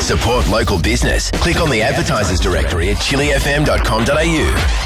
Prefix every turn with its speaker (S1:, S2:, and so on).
S1: Support local business. Click on the advertisers directory at chilifm.com.au.